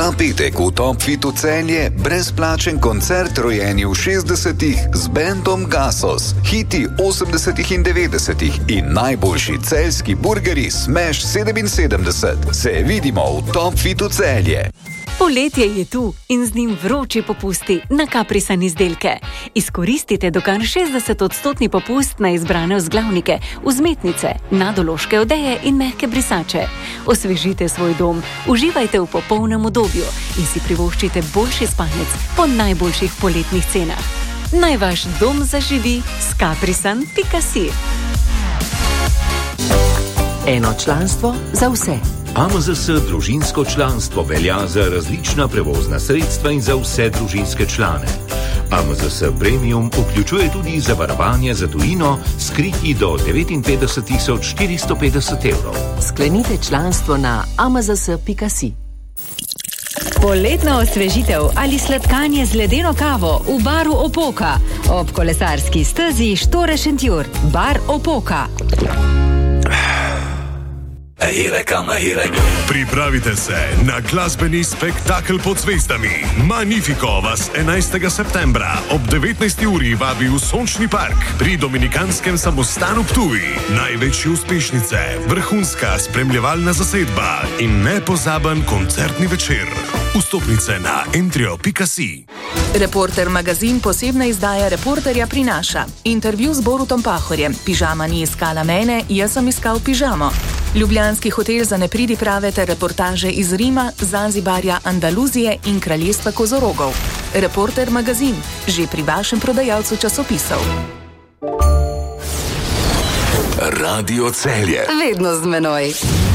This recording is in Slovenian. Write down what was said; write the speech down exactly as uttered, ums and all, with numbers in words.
Ta petek v Top Fitu Celje brezplačen koncert rojeni v šestdesetih z bandom Gasos, hiti osemdesetih in devetdesetih in najboljši celjski burgeri Smash sedeminsedemdeset. Se vidimo v Top Fitu Celje. Poletje je tu in z njim vroči popusti na Caprisan izdelke. Izkoristite do kar šestdeset odstotni popust na izbrane vzglavnike, vzmetnice, nadološke odeje in mehke brisače. Osvežite svoj dom, uživajte v popolnem udobju in si privoščite boljši spanec po najboljših poletnih cenah. Naj vaš dom zaživi s caprisan pika si. Eno članstvo za vse. A M Z S družinsko članstvo velja za različna prevozna sredstva in za vse družinske člane. A M Z S Premium vključuje tudi zavarovanje za tujino s kriti do devetinpetdeset tisoč štiristo petdeset evrov. Sklenite članstvo na a m z s pika si. Poletna osvežitev ali sladkanje z ledeno kavo v baru Opoka. Ob kolesarski stezi Štore-Šentjur. Bar Opoka. Pripravite se na glasbeni spektakel pod zvezdami. Magnifico vas enajstega septembra ob devetnajsti uri vabi v Sončni park pri Dominikanskem samostanu Ptuj. Največje uspešnice, vrhunska spremljevalna zasedba in nepozaben koncertni večer. Vstopnice na entrio pika si. Reporter magazin posebna izdaja Reporterja prinaša intervju z Borutom Pahorjem. Pižama ni iskala mene, jaz sem iskal pižamo. Ljubljanski hotel za nepridiprave ter reportaže iz Rima, Zanzibarja, Andaluzije in kraljestva kozorogov. Reporter magazin, že pri vašem prodajalcu časopisov. Radio Celje. Vedno z menoj.